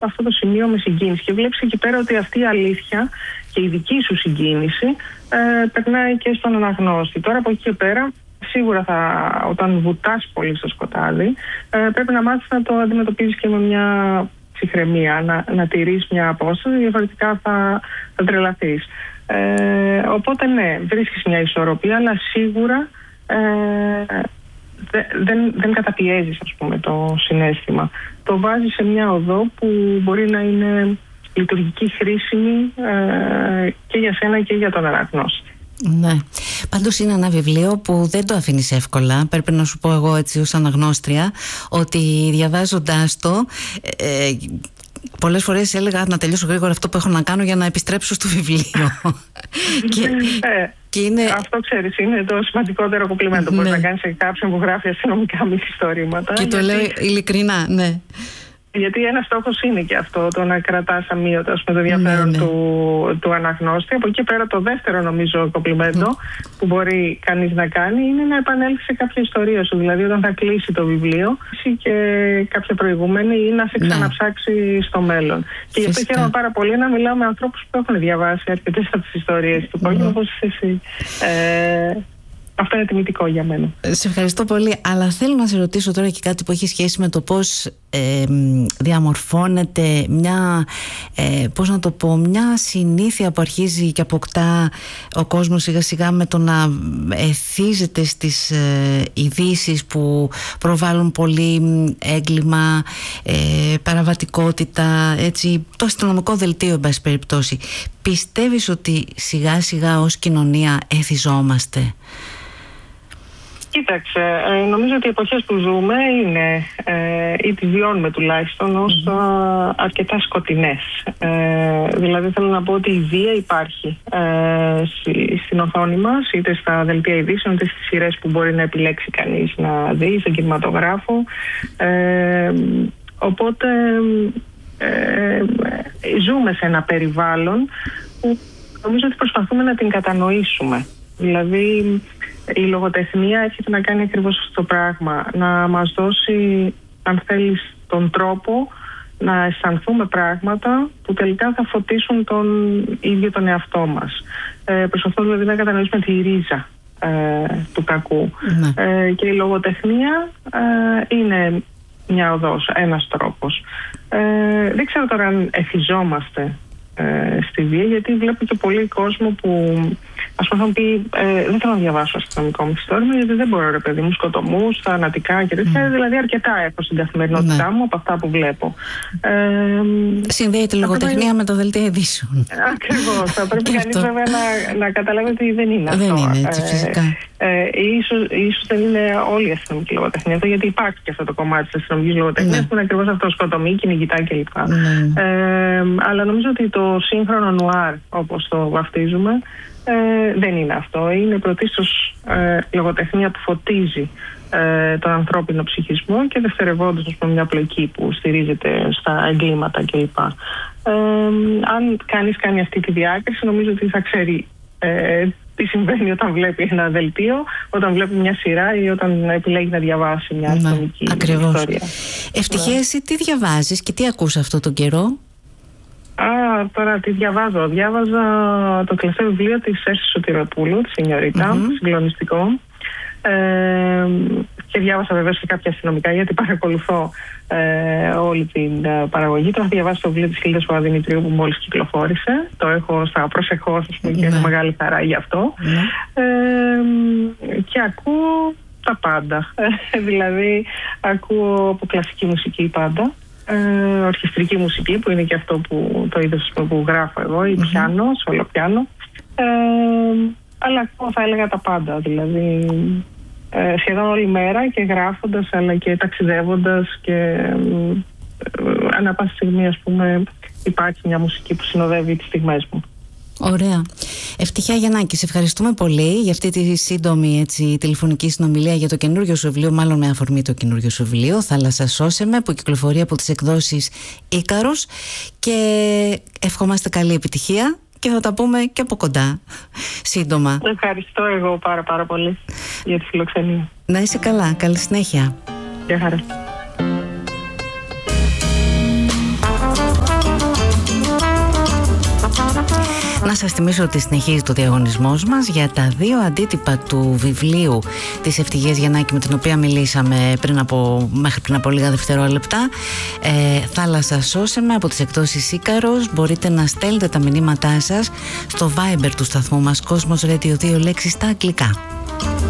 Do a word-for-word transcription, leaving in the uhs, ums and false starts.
αυτό το σημείο με συγκίνηση. Και βλέπεις εκεί πέρα ότι αυτή η αλήθεια και η δική σου συγκίνηση ε, περνάει και στον αναγνώστη. Τώρα από εκεί και πέρα, σίγουρα θα, όταν βουτάς πολύ στο σκοτάδι, ε, πρέπει να μάθεις να το αντιμετωπίζεις και με μια ψυχραιμία, να, να τηρείς μια απόσταση, διαφορετικά θα, θα τρελαθείς. Ε, οπότε ναι, βρίσκεις μια ισορροπία, αλλά σίγουρα ε, δε, δεν, δεν καταπιέζεις, ας πούμε, το συναίσθημα. Το βάζεις σε μια οδό που μπορεί να είναι λειτουργική, χρήσιμη ε, και για σένα και για τον αναγνώστη. Ναι. Πάντως είναι ένα βιβλίο που δεν το αφήνεις εύκολα. Πρέπει να σου πω εγώ έτσι ως αναγνώστρια ότι διαβάζοντάς το ε, πολλές φορές έλεγα να τελειώσω γρήγορα αυτό που έχω να κάνω για να επιστρέψω στο βιβλίο. και, ε, και είναι... Αυτό ξέρεις, είναι το σημαντικότερο κομπλιμέντο που ναι. μπορείς να κάνεις σε κάποιον που γράφει αστυνομικά μυθιστορήματα. Και γιατί... το λέω ειλικρινά, ναι. Γιατί ένα στόχος είναι και αυτό, το να κρατάς αμύωτα με το ενδιαφέρον ναι, ναι. του, του αναγνώστη. Από εκεί πέρα το δεύτερο νομίζω κομπλιμέντο mm. που μπορεί κανείς να κάνει είναι να επανέλθει σε κάποια ιστορία σου. Δηλαδή όταν θα κλείσει το βιβλίο και κάποια προηγούμενη ή να σε ξαναψάξει ναι. στο μέλλον. Και γι' αυτό χαίρομαι πάρα πολύ να μιλάω με ανθρώπους που έχουν διαβάσει αρκετές από τις ιστορίες του κόσμου, όπως εσύ. Ε, Αυτό είναι τιμητικό για μένα. Σε ευχαριστώ πολύ. Αλλά θέλω να σε ρωτήσω τώρα και κάτι που έχει σχέση με το πώς ε, διαμορφώνεται μια, ε, πώς να το πω, μια συνήθεια που αρχίζει και αποκτά ο κόσμος σιγά σιγά με το να εθίζεται στις ε, ειδήσεις που προβάλλουν πολύ έγκλημα, ε, παραβατικότητα, έτσι, το αστυνομικό δελτίο εν πάση περιπτώσει. Πιστεύεις ότι σιγά σιγά ως κοινωνία εθιζόμαστε? Κοίταξε, ε, νομίζω ότι οι εποχές που ζούμε είναι, ε, ή τις βιώνουμε τουλάχιστον, ως mm-hmm. αρκετά σκοτεινές. Ε, δηλαδή θέλω να πω ότι η βία υπάρχει ε, στη, στην οθόνη μας, είτε στα δελτία ειδήσεων, είτε στις σειρές που μπορεί να επιλέξει κανείς να δει, στον κινηματογράφο. Ε, οπότε ε, ζούμε σε ένα περιβάλλον που νομίζω ότι προσπαθούμε να την κατανοήσουμε. Δηλαδή η λογοτεχνία έρχεται να κάνει ακριβώς αυτό το πράγμα, να μας δώσει, αν θέλεις, τον τρόπο να αισθανθούμε πράγματα που τελικά θα φωτίσουν τον ίδιο τον εαυτό μας. Ε, προσπαθούμε δηλαδή να κατανοήσουμε τη ρίζα ε, του κακού. Ναι. Ε, και η λογοτεχνία ε, είναι μια οδός, ένας τρόπος. Ε, δεν ξέρω τώρα αν εθιζόμαστε ε, στη βία, γιατί βλέπω και πολύ κόσμο που ας πούμε θα μου πει ε, δεν θέλω να διαβάσω αστυνομικό μυθιστόρημα γιατί δεν μπορώ, ρε παιδί μου, σκοτωμούς, θανατικά και τέτοια. Mm. Δηλαδή αρκετά έχω στην καθημερινότητά ναι. μου από αυτά που βλέπω. Ε, Συνδέεται η λογοτεχνία πρέπει... με το δελτίο ειδήσεων. Ακριβώς. Θα πρέπει κανείς βέβαια να, να καταλάβει ότι δεν είναι δεν αυτό. Δεν είναι έτσι φυσικά. Ε, ε, ίσως, ίσως δεν είναι όλη η αστυνομική λογοτεχνία, γιατί υπάρχει και αυτό το κομμάτι της αστυνομικής λογοτεχνίας ναι. που είναι ακριβώς αυτό, σκοτωμή, κυνηγητά κλπ. Ναι. Ε, αλλά νομίζω ότι το σύγχρονο νουάρ, όπως το βαφτίζουμε, Ε, δεν είναι αυτό. Είναι πρωτίστως ε, λογοτεχνία που φωτίζει ε, τον ανθρώπινο ψυχισμό και δευτερευόντως με μια πλοκή που στηρίζεται στα εγκλήματα κλπ. Ε, αν κανείς κάνει αυτή τη διάκριση, νομίζω ότι θα ξέρει ε, τι συμβαίνει όταν βλέπει ένα δελτίο, όταν βλέπει μια σειρά ή όταν επιλέγει να διαβάσει μια αστυνομική ιστορία. Ευτυχία, εσύ τι διαβάζεις και τι ακούς αυτό τον καιρό? Α, τώρα τι διαβάζω. Διάβαζα το τελευταίο βιβλίο της Έσης Σωτηροπούλου, τη Σινιωρίτα, mm-hmm. συγκλονιστικό. Ε, και διάβασα βεβαίως και κάποια αστυνομικά, γιατί παρακολουθώ ε, όλη την ε, παραγωγή. Τώρα διαβάσα το βιβλίο της Χίλντας Παπαδημητρίου που μόλις κυκλοφόρησε. Το έχω στα προσεχώς, ας πούμε, και έχω μεγάλη χαρά γι' αυτό. Mm-hmm. Ε, και ακούω τα πάντα. Δηλαδή, ακούω από κλασική μουσική πάντα. Ε, ορχιστρική μουσική που είναι και αυτό που το είδος που γράφω εγώ, ή mm-hmm. πιάνο, σολοπιάνο, ε, αλλά εγώ θα έλεγα τα πάντα, δηλαδή ε, σχεδόν όλη μέρα και γράφοντας αλλά και ταξιδεύοντας και ε, ανά πάσα στιγμή, ας πούμε, υπάρχει μια μουσική που συνοδεύει τις στιγμές μου. Ωραία. Ευτυχία Γιαννάκη, σε ευχαριστούμε πολύ για αυτή τη σύντομη έτσι, τηλεφωνική συνομιλία για το καινούριο σου βιβλίο, μάλλον με αφορμή το καινούριο σου βιβλίο, Θάλασσα σώσε με, που κυκλοφορεί από τις εκδόσεις Ίκαρος, και ευχόμαστε καλή επιτυχία και θα τα πούμε και από κοντά σύντομα. Ευχαριστώ εγώ πάρα πάρα πολύ για τη φιλοξενία. Να είσαι καλά, καλή συνέχεια. Γεια χαρά. σας θυμίσω ότι συνεχίζει το διαγωνισμός μας για τα δύο αντίτυπα του βιβλίου της Ευτυχίας Γιαννάκη, με την οποία μιλήσαμε πριν από, μέχρι πριν από λίγα δευτερόλεπτα. ε, Θάλασσα σώσε με από τις εκδόσεις Ίκαρος. Μπορείτε να στέλνετε τα μηνύματά σας στο Viber του σταθμού μας, Cosmos Radio δύο λέξεις στα αγγλικά.